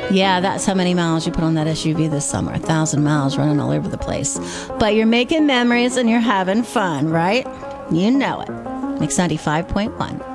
Yeah, that's how many miles you put on that SUV this summer. 1,000 miles running all over the place. But you're making memories and you're having fun, right? You know it. Mix 95.1.